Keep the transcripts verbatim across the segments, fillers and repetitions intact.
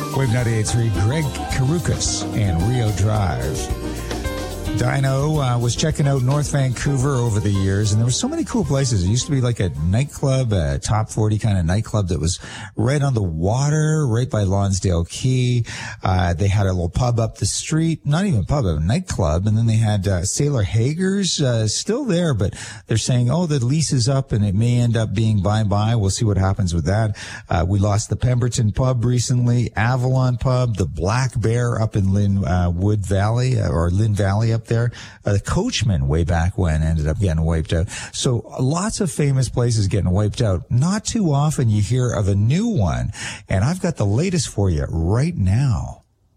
Wave ninety-eight point three, Greg Karukas and Rio Drive. Dino uh, was checking out North Vancouver over the years, and there were so many cool places. It used to be like a nightclub, a top forty kind of nightclub that was right on the water, right by Lonsdale Quay. Uh, they had a little pub up the street, not even a pub, a nightclub, and then they had uh, Sailor Hager's uh, still there, but they're saying, oh, the lease is up, and it may end up being bye-bye. We'll see what happens with that. Uh, we lost the Pemberton Pub recently, Avalon Pub, the Black Bear up in Lynn uh, Wood Valley, uh, or Lynn Valley up there. Uh, the Coachman way back when ended up getting wiped out. So lots of famous places getting wiped out. Not too often you hear of a new one. And I've got the latest for you right now.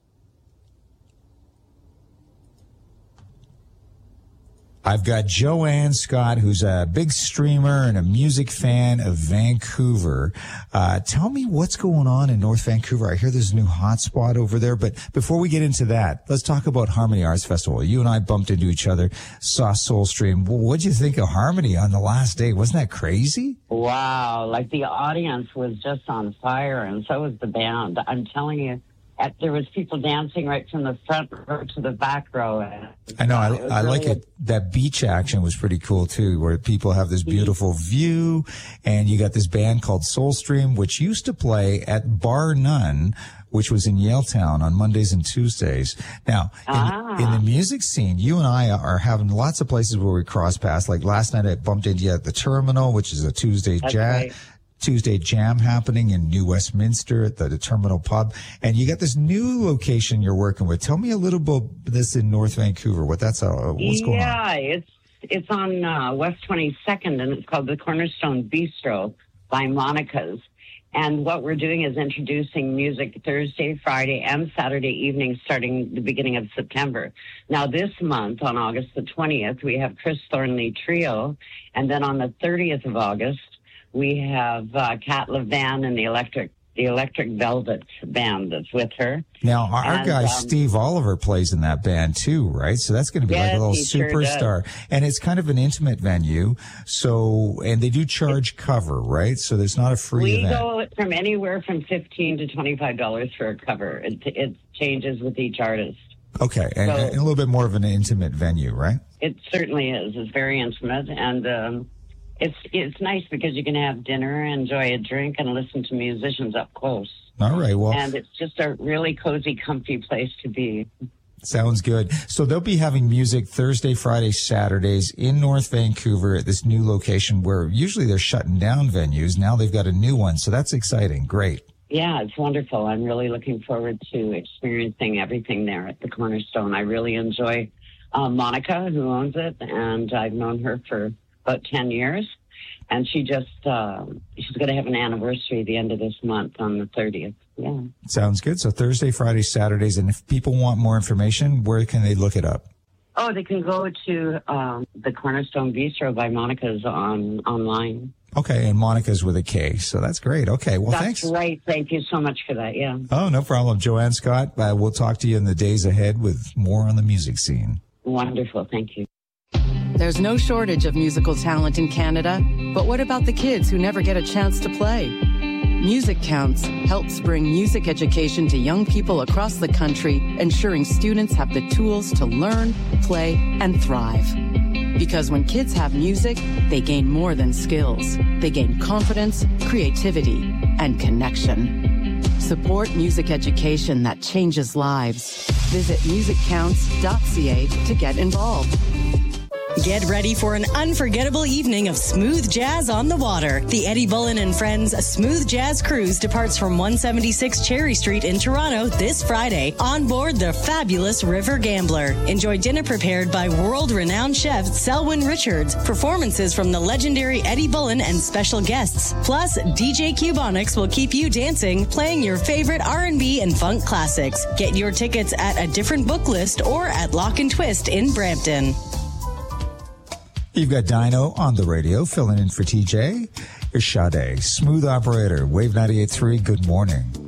I've got Joanne Scott, who's a big streamer and a music fan of Vancouver. Uh, tell me what's going on in North Vancouver. I hear there's a new hotspot over there, but before we get into that, let's talk about Harmony Arts Festival. You and I bumped into each other, saw Soulstream. What'd you think of Harmony on the last day? Wasn't that crazy? Wow, like the audience was just on fire, and so was the band. I'm telling you. At, there was people dancing right from the front row to the back row. I know. I, I really like it. That beach action was pretty cool too, where people have this beautiful view, and you got this band called Soulstream, which used to play at Bar None, which was in Yaletown on Mondays and Tuesdays. Now, in, ah. in the music scene, you and I are having lots of places where we cross paths. Like last night, I bumped into you at the Terminal, which is a Tuesday That's jazz. Right. Tuesday jam happening in New Westminster at the, the Terminal Pub. And you got this new location you're working with. Tell me a little bit about this in North Vancouver. What that's, uh, what's going yeah, on? Yeah, it's, it's on uh, West twenty-second, and it's called the Cornerstone Bistro by Monica's. And what we're doing is introducing music Thursday, Friday, and Saturday evenings starting the beginning of September. Now, this month, on August the twentieth, we have Chris Thornley Trio. And then on the thirtieth of August, we have uh, Kat Levan and the Electric the Electric Velvet Band that's with her. Now, our and, guy um, Steve Oliver plays in that band too, right? So that's going to be yes, like a little he sure superstar. does. And it's kind of an intimate venue. So, and they do charge cover, right? So there's not a free we event. go from anywhere from fifteen to twenty-five dollars for a cover. It, it changes with each artist. Okay, and, so, and a little bit more of an intimate venue, right? It certainly is. It's very intimate, and um, It's it's nice because you can have dinner, enjoy a drink, and listen to musicians up close. All right, well. And it's just a really cozy, comfy place to be. Sounds good. So they'll be having music Thursday, Friday, Saturdays in North Vancouver at this new location where usually they're shutting down venues. Now they've got a new one, so that's exciting. Great. Yeah, it's wonderful. I'm really looking forward to experiencing everything there at the Cornerstone. I really enjoy uh, Monica, who owns it, and I've known her for about ten years. And she just, uh, she's going to have an anniversary at the end of this month on the thirtieth. Yeah. Sounds good. So Thursday, Friday, Saturdays. And if people want more information, where can they look it up? Oh, they can go to um, the Cornerstone Bistro by Monica's on online. Okay, and Monica's with a K, so that's great. Okay, well, that's thanks. That's right. Thank you so much for that, yeah. Oh, no problem. Joanne Scott, uh, we'll talk to you in the days ahead with more on the music scene. Wonderful. Thank you. There's no shortage of musical talent in Canada, but what about the kids who never get a chance to play? Music Counts helps bring music education to young people across the country, ensuring students have the tools to learn, play, and thrive. Because when kids have music, they gain more than skills. They gain confidence, creativity, and connection. Support music education that changes lives. Visit music counts dot c a to get involved. Get ready for an unforgettable evening of smooth jazz on the water. The Eddie Bullen and Friends Smooth Jazz Cruise departs from one seventy-six Cherry Street in Toronto this Friday on board the fabulous River Gambler. Enjoy dinner prepared by world-renowned chef Selwyn Richards, performances from the legendary Eddie Bullen and special guests. Plus, D J Cubonics will keep you dancing, playing your favorite R and B and funk classics. Get your tickets at a different book list or at Lock and Twist in Brampton. You've got Dino on the radio, filling in for T J. Here's Sade, Smooth Operator, Wave ninety-eight point three, good morning.